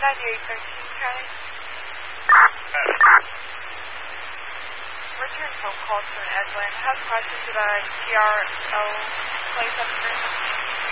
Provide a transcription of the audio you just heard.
9813 County. Return phone call to an Edwin. Has questions about TRO place upstream.